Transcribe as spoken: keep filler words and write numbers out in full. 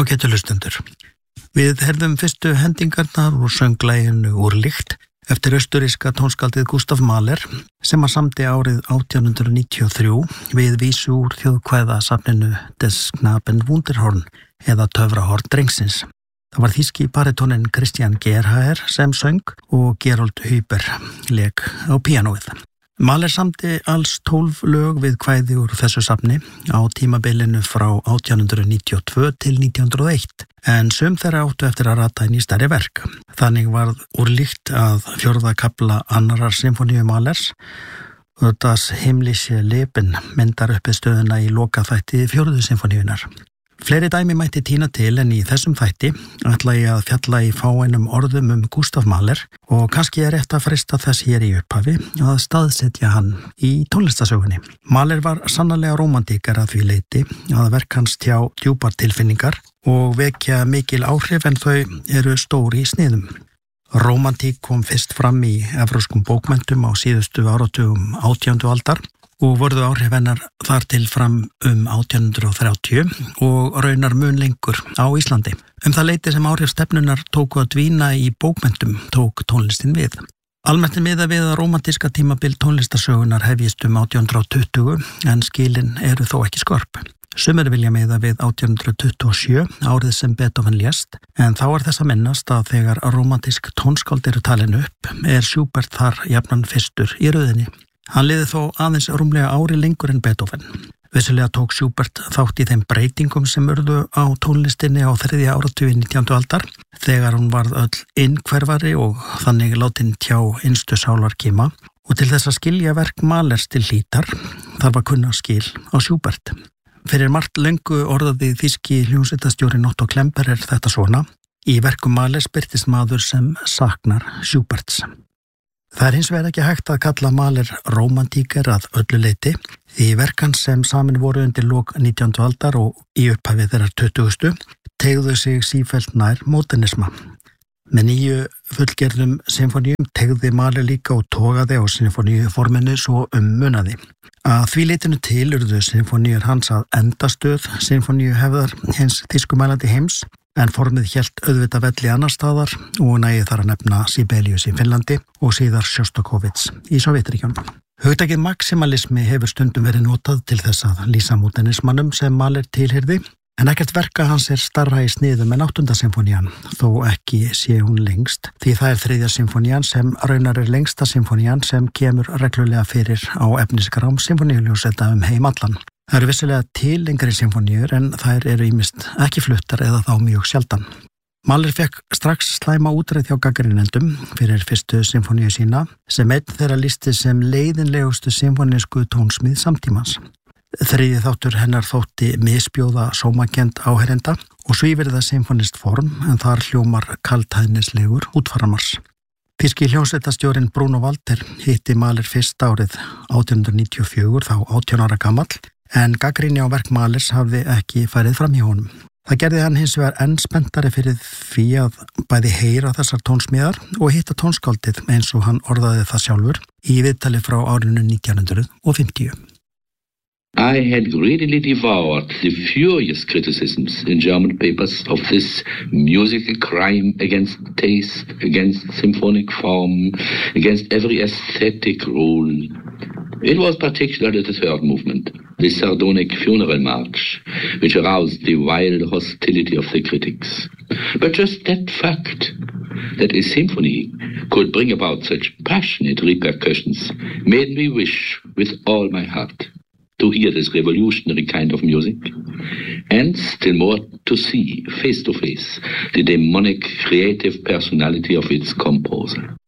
Ágætu hlustendur. Við heyrðum fyrstu hendingarnar úr sönglæginu Úr lykt eftir austuríska tónskáldið Gustav Mahler sem að samdi árið átján hundruð níutíu og þrjú við vísu úr þjóðkvæðasafninu Des Knaben Wunderhorn eða Töfrahorn drengsins. Það var þýski baritónin Christian Gerhaher sem söng og Gerold Huber lék á píanóið. Mahler samdi alls tólf lög við kvæði úr þessu safni á tímabilinu frá átján hundruð níutíu og tvö til nítján hundruð og eitt en sum þeirra áttu eftir að rata inn í stærri verk. Þannig varð Úr lykt að fjórða kafla annarar symfóníu Mahlers og Das himmlische Leben myndar uppið stöðuna í lokaþætti fjórðu symfóníunar. Fleiri dæmi mætti tína til en í þessum þætti ætla ég að fjalla í fáeinum orðum um Gustav Mahler og kannski er rétt að freista þess hér í upphafi að staðsetja hann í tónlistasögunni. Mahler var sannarlega rómantíkar að því leyti að verk hans tjá djúpar tilfinningar og vekja mikil áhrif en þau eru stóri í sniðum. Rómantík kom fyrst fram í evrópskum bókmenntum á síðustu áratugum átjándu aldar og voru áhrif hennar þar til fram um átján hundruð og þrjátíu og raunar mun lengur á Íslandi. Um það leyti sem áhrif stefnunar tóku að dvína í bókmenntum tók tónlistin við. Almennt er miðað við að rómantíska tímabil tónlistasögunar hefjist um átján hundruð og tuttugu en skilin eru þó ekki skörp. Sumir vilja miða við átján hundruð tuttugu og sjö, árið sem Beethoven lést, en þá er þess að minnast að þegar rómantísk tónskáld eru talin upp er Schubert þar jafnan fyrstur í röðinni. Hann liði þó aðeins rúmlega ári lengur en Beethoven. Vissulega tók Schubert þátt í þeim breytingum sem urðu á tónlistinni á þriðja áratugi nítjándu aldar þegar hún varð öll innhverfari og þannig látin tjá innstu sálar kima og til þess að skilja verk Mahlers til hlítar þarf að kunna skil á Schubert. Fyrir margt löngu orðaði þýski hljómsveitarstjórinn Otto Klemper er þetta svona: í verkum Mahlers birtist maður sem saknar Schuberts. Það er hins vegar ekki hægt að kalla Mahler rómantíker að öllu leyti því verkan sem samin voru undir lok nítjándu aldar og í upphafi þeirrar tuttugustu teygðu sig sífellt nær módernisma. Með nýju fullgerðum symfóníum teygði Mahler líka og togaði á symfóníuforminu svo ummunaði. Að því leitinu til urðu symfóníur hans að endastöð symfóníuhefðar hins þýskumælandi heims en formið hélt auðvitað velli annar staðar og nægði þar að nefna Sibelius í Finnlandi og síðar Sjostakovits í Sovétríkjunum. Hugtakið maximalismi hefur stundum verið notað til þess að lýsa módernismannum sem Mahler tilheyrði, en ekkert verka hans er starra í sniðum en áttunda symfónían, þó ekki sé hún lengst, því það er þriðja symfónían sem raunar er lengsta symfónían sem kemur reglulega fyrir á efnisgrám symfóníuljóseta um heim allan. Það eru vissilega til lengri symfóníur en þær eru ýmist ekki fluttar eða þá mjög sjaldan. Mahler fekk strax slæma útreið hjá gagnrýnendum fyrir fyrstu symfóníu sína sem einn þeirra lýsti sem leiðinlegustu symfónísku tónsmíð samtímans. Þriðji þáttur hennar þótti misbjóða sómakend áheyrenda og svífirða symfónist form en þar hljómar kaldhæðnislegur útfarmars. Þýski hljómsveitarstjórinn Bruno Walter hitti Mahler fyrst árið átján hundruð níutíu og fjögur, þá átján ára gamall, en gagnrýni á verk Mahlers hafði ekki farið fram hjá honum. Það gerði hann hins vegar enn spenntari fyrir því að bæði heyra þessar tónsmíðar og hitta tónskáldið eins og hann orðaði það sjálfur í viðtali frá árinu nítján hundruð og fimmtíu. I had greedily devoured the furious criticisms in German papers of this musical crime against taste, against symphonic form, against every aesthetic rule. It was particularly the third movement, the sardonic funeral march, which aroused the wild hostility of the critics. But just that fact, that a symphony could bring about such passionate repercussions, made me wish with all my heart to hear this revolutionary kind of music, and still more to see face to face the demonic creative personality of its composer.